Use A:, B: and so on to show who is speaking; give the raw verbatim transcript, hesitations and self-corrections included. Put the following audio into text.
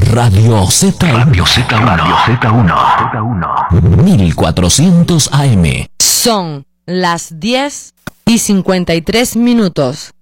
A: Radio Z.
B: Radio Z uno. Radio Z uno.
A: mil cuatrocientos A M.
C: Son las diez y cincuenta y tres minutos.